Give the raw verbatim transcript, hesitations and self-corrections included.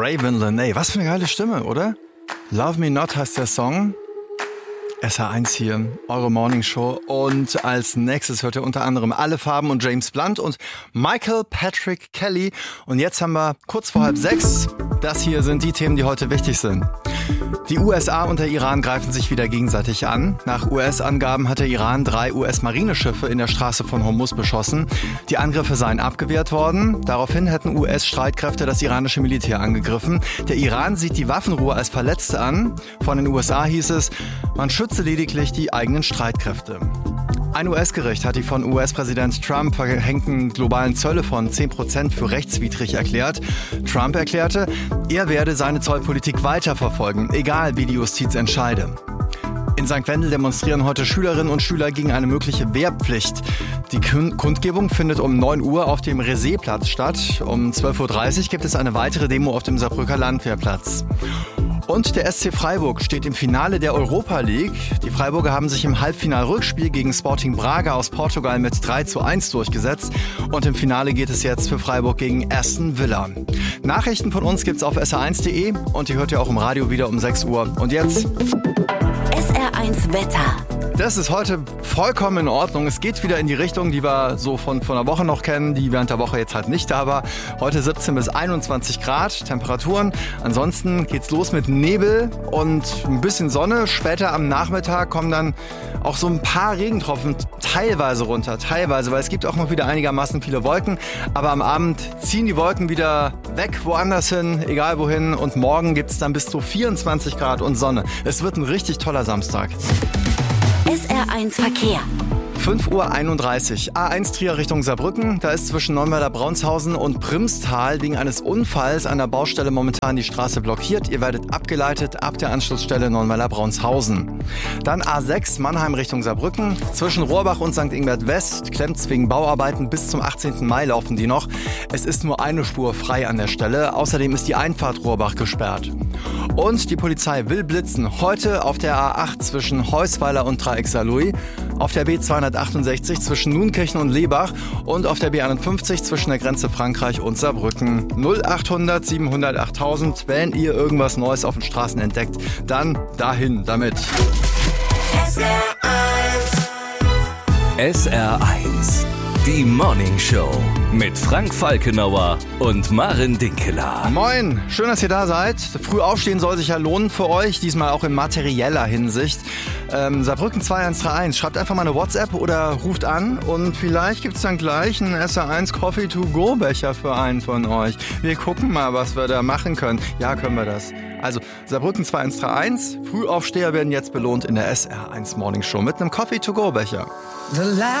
Raven Lenae. Was für eine geile Stimme, oder? Love Me Not heißt der Song. S R eins hier, eure Morning Show. Und als nächstes hört ihr unter anderem Alle Farben und James Blunt und Michael Patrick Kelly. Und jetzt haben wir kurz vor halb sechs. Das hier sind die Themen, die heute wichtig sind. Die U S A und der Iran greifen sich wieder gegenseitig an. Nach U S-Angaben hat der Iran drei U S-Marineschiffe in der Straße von Hormuz beschossen. Die Angriffe seien abgewehrt worden. Daraufhin hätten U S-Streitkräfte das iranische Militär angegriffen. Der Iran sieht die Waffenruhe als Verletzte an. Von den U S A hieß es, man schütze lediglich die eigenen Streitkräfte. Ein U S-Gericht hat die von U S-Präsident Trump verhängten globalen Zölle von zehn Prozent für rechtswidrig erklärt. Trump erklärte, er werde seine Zollpolitik weiterverfolgen, egal wie die Justiz entscheide. In Sankt Wendel demonstrieren heute Schülerinnen und Schüler gegen eine mögliche Wehrpflicht. Die Kundgebung findet um neun Uhr auf dem Reséeplatz statt. Um zwölf Uhr dreißig gibt es eine weitere Demo auf dem Saarbrücker Landwehrplatz. Und der S C Freiburg steht im Finale der Europa League. Die Freiburger haben sich im Halbfinal-Rückspiel gegen Sporting Braga aus Portugal mit drei zu eins durchgesetzt. Und im Finale geht es jetzt für Freiburg gegen Aston Villa. Nachrichten von uns gibt's auf S R eins punkt de und die hört ihr auch im Radio wieder um sechs Uhr. Und jetzt S R eins Wetter. Das ist heute vollkommen in Ordnung. Es geht wieder in die Richtung, die wir so von, von der Woche noch kennen, die während der Woche jetzt halt nicht da war. Heute siebzehn bis einundzwanzig Grad, Temperaturen. Ansonsten geht's los mit Nebel und ein bisschen Sonne. Später am Nachmittag kommen dann auch so ein paar Regentropfen teilweise runter, teilweise, weil es gibt auch noch wieder einigermaßen viele Wolken. Aber am Abend ziehen die Wolken wieder weg, woanders hin, egal wohin. Und morgen gibt's dann bis zu vierundzwanzig Grad und Sonne. Es wird ein richtig toller Samstag. S R eins Verkehr. fünf Uhr einunddreißig. A eins Trier Richtung Saarbrücken. Da ist zwischen Neunweiler-Braunsthausen und Primstal wegen eines Unfalls an der Baustelle momentan die Straße blockiert. Ihr werdet abgeleitet ab der Anschlussstelle Neunweiler-Braunsthausen. Dann A sechs Mannheim Richtung Saarbrücken. Zwischen Rohrbach und Sankt Ingbert West klemmt's wegen Bauarbeiten. Bis zum achtzehnten Mai laufen die noch. Es ist nur eine Spur frei an der Stelle. Außerdem ist die Einfahrt Rohrbach gesperrt. Und die Polizei will blitzen. Heute auf der A acht zwischen Heusweiler und Dreieck-Saarlouis. Auf der B zweihundertachtundsechzig zwischen Nunkirchen und Lebach und auf der B einundfünfzig zwischen der Grenze Frankreich und Saarbrücken. null achthundert siebenhundert achttausend. Wenn ihr irgendwas Neues auf den Straßen entdeckt, dann dahin damit. S R eins. S R eins. Die Morning Show mit Frank Falkenauer und Maren Dinkeler. Moin, schön, dass ihr da seid. Früh aufstehen soll sich ja lohnen für euch, diesmal auch in materieller Hinsicht. Ähm, Saarbrücken zwei eins drei eins, schreibt einfach mal eine WhatsApp oder ruft an und vielleicht gibt's dann gleich einen S R eins Coffee to go Becher für einen von euch. Wir gucken mal, was wir da machen können. Ja, können wir das. Also Saarbrücken zwei eins drei eins, Frühaufsteher werden jetzt belohnt in der S R eins Morning Show mit einem Coffee to go Becher.